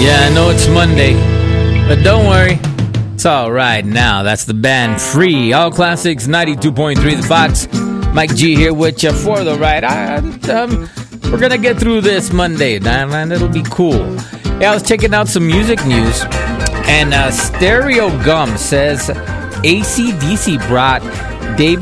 Yeah, I know it's Monday, but don't worry. It's all right now. That's the band Free. All Classics, 92.3 The Fox. Mike G here with you for the ride. We're going to get through this Monday, and it'll be cool. Yeah, I was checking out some music news, and Stereo Gum says AC/DC brought Dave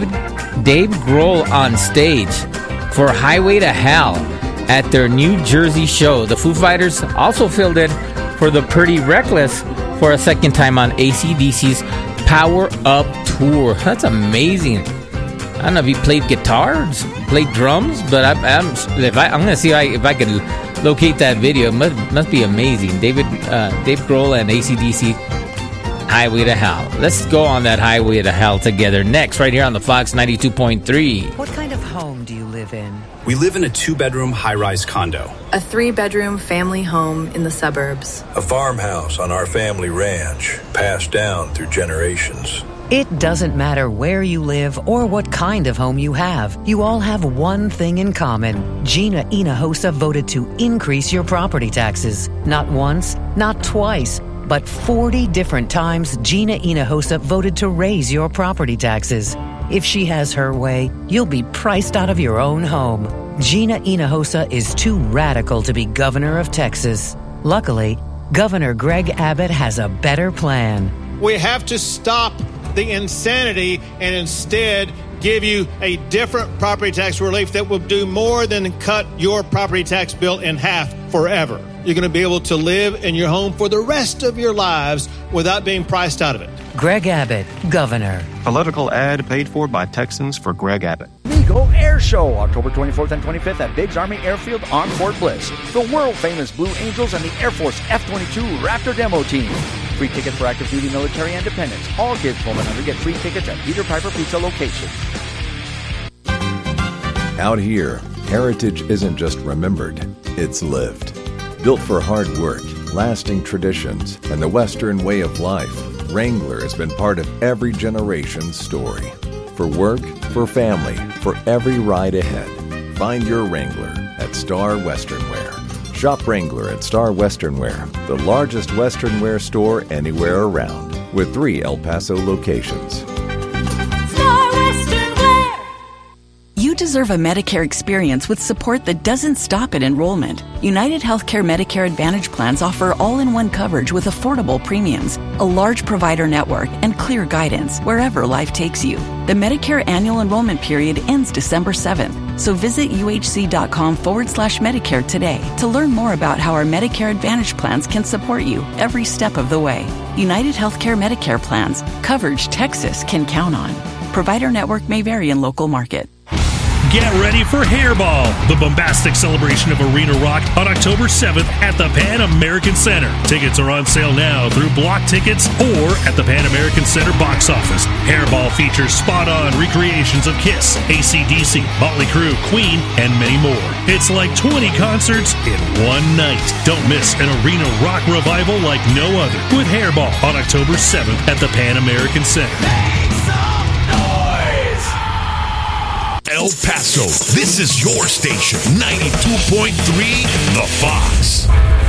Grohl on stage for Highway to Hell at their New Jersey show. The Foo Fighters also filled in for the Pretty Reckless for a second time on AC/DC's Power Up Tour. That's amazing. I don't know if he played guitar, played drums, but I'm going to see if I can locate that video. It must be amazing. Dave Grohl and AC/DC, Highway to Hell. Let's go on that Highway to Hell together next, right here on the Fox 92.3. What kind of home do you live in? We live in a 2-bedroom high-rise condo. A 3-bedroom family home in the suburbs. A farmhouse on our family ranch, passed down through generations. It doesn't matter where you live or what kind of home you have. You all have one thing in common. Gina Hinojosa voted to increase your property taxes. Not once, not twice, but 40 different times Gina Hinojosa voted to raise your property taxes. If she has her way, you'll be priced out of your own home. Gina Hinojosa is too radical to be governor of Texas. Luckily, Governor Greg Abbott has a better plan. We have to stop the insanity and instead give you a different property tax relief that will do more than cut your property tax bill in half forever. You're going to be able to live in your home for the rest of your lives without being priced out of it. Greg Abbott, Governor. Political ad paid for by Texans for Greg Abbott. MEGO Air Show, October 24th and 25th at Biggs Army Airfield on Fort Bliss. The world-famous Blue Angels and the Air Force F-22 Raptor demo team. Free tickets for active duty military and dependents. All kids 12 and under get free tickets at Peter Piper Pizza locations. Out here, heritage isn't just remembered, it's lived. Built for hard work, lasting traditions, and the Western way of life, Wrangler has been part of every generation's story. For work, for family, for every ride ahead. Find your Wrangler at Star Western Wear. Shop Wrangler at Star Western Wear, the largest Western wear store anywhere around, with 3 El Paso locations. Star Western Wear. You deserve a Medicare experience with support that doesn't stop at enrollment. United Healthcare Medicare Advantage plans offer all-in-one coverage with affordable premiums, a large provider network, and clear guidance wherever life takes you. The Medicare annual enrollment period ends December 7th, so visit uhc.com/Medicare today to learn more about how our Medicare Advantage plans can support you every step of the way. United Healthcare Medicare plans, coverage Texas can count on. Provider network may vary in local market. Get ready for Hairball, the bombastic celebration of arena rock on October 7th at the Pan American Center. Tickets are on sale now through Block Tickets or at the Pan American Center box office. Hairball features spot-on recreations of Kiss, AC/DC, Motley Crue, Queen, and many more. It's like 20 concerts in one night. Don't miss an arena rock revival like no other with Hairball on October 7th at the Pan American Center. El Paso, this is your station, 92.3 The Fox.